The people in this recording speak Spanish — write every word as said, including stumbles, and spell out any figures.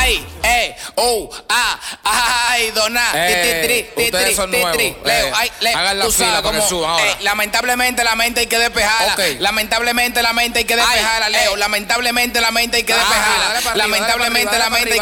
Ay, eh, oh, ah, ay, dona, Eh, ti, ti, ustedes tri, son ti, nuevos. tri, Leo, Eh, ay, le, hagan la tú fila sabes para que cómo, suban ahora. eh, lamentablemente la mente hay que despejarla. Ok. Lamentablemente la mente hay que despejarla, Ay, Leo. eh. Lamentablemente la mente hay que Ajá, despejarla. dale para arriba, Lamentablemente dale para la arriba, mente hay